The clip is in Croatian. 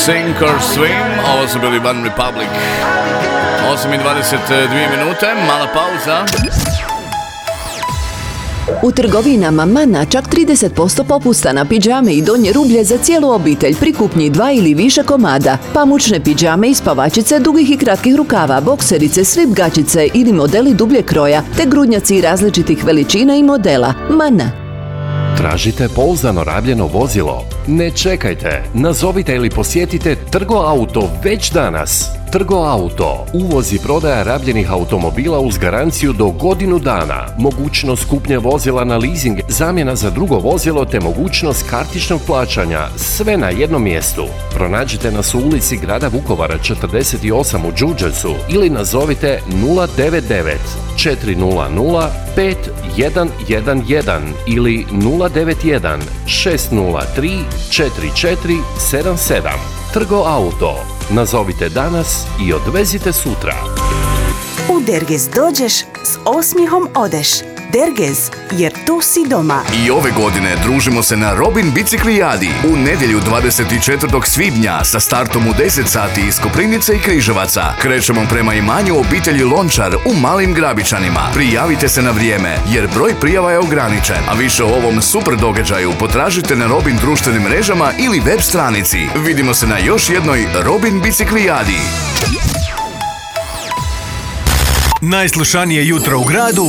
Sink or Swim. Ovo su bili One Republic. 8:22 minute, mala pauza. U trgovinama Mana čak 30% popusta na pidžame i donje rublje za cijelu obitelj pri kupnji 2 ili više komada. Pamučne pidžame i spavačice dugih i kratkih rukava, bokserice, slip gačice ili modeli dubljeg kroja, te grudnjaci različitih veličina i modela. Mana. Tražite pouzdano rabljeno vozilo? Ne čekajte, nazovite ili posjetite Trgo Auto već danas. Trgo Auto, uvoz i prodaja rabljenih automobila uz garanciju do godinu dana, mogućnost kupnje vozila na leasing, zamjena za drugo vozilo te mogućnost kartičnog plaćanja, sve na jednom mjestu. Pronađite nas u ulici Grada Vukovara 48 u Đurđevcu ili nazovite 099 400 5111 ili 091 603 4477. Trgo Auto. Nazovite danas i odvezite sutra. U Dergez dođeš, s osmijehom odeš. Dergez, jer tu si doma. I ove godine družimo se na Robin biciklijadi. U nedjelju 24. svibnja sa startom u 10 sati iz Koprivnice i Križevaca. Krećemo prema imanju obitelji Lončar u Malim Grabičanima. Prijavite se na vrijeme, jer broj prijava je ograničen. A više o ovom super događaju potražite na Robin društvenim mrežama ili web stranici. Vidimo se na još jednoj Robin biciklijadi. Najslušanije jutro u gradu